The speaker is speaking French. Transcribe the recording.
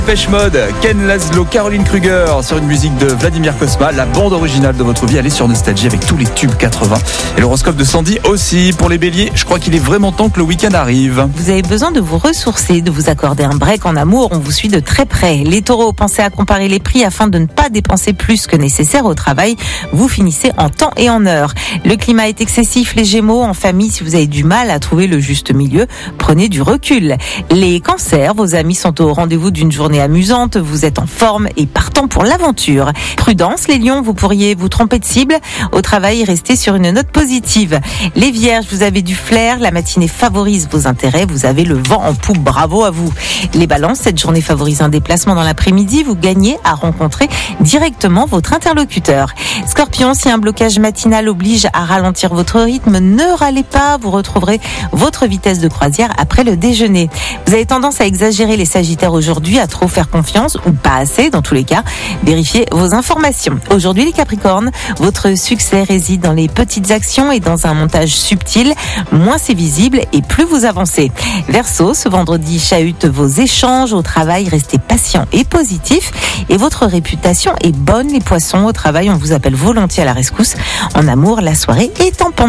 Pêche Mode, Ken Laszlo, Caroline Kruger sur une musique de Vladimir Cosma. La bande originale de votre vie, elle est sur Nostalgie avec tous les tubes 80. Et l'horoscope de Sandy aussi. Pour les béliers, je crois qu'il est vraiment temps que le week-end arrive. Vous avez besoin de vous ressourcer, de vous accorder un break en amour. On vous suit de très près. Les taureaux, pensez à comparer les prix afin de ne pas dépenser plus que nécessaire au travail. Vous finissez en temps et en heure. Le climat est excessif. Les gémeaux, en famille, si vous avez du mal à trouver le juste milieu, prenez du recul. Les cancers, vos amis sont au rendez-vous d'une journée amusante, vous êtes en forme et partant pour l'aventure. Prudence, les lions, vous pourriez vous tromper de cible. Au travail, restez sur une note positive. Les vierges, vous avez du flair, la matinée favorise vos intérêts, vous avez le vent en poupe, bravo à vous. Les balances, cette journée favorise un déplacement dans l'après-midi, vous gagnez à rencontrer directement votre interlocuteur. Scorpion, si un blocage matinal oblige à ralentir votre rythme, ne râlez pas, vous retrouverez votre vitesse de croisière après le déjeuner. Vous avez tendance à exagérer les sagittaires aujourd'hui, à trop faire confiance ou pas assez, dans tous les cas, vérifiez vos informations. Aujourd'hui les capricornes, votre succès réside dans les petites actions et dans un montage subtil, moins c'est visible et plus vous avancez. Verseau, ce vendredi chahute vos échanges au travail, restez patient et positif et votre réputation est bonne. Les poissons, au travail on vous appelle volontiers à la rescousse, en amour la soirée est en